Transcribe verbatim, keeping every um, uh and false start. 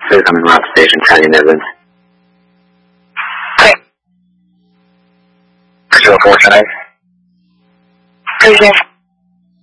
Please come in Rob Station, County Midlands. Okay. zero four five. Please, yes.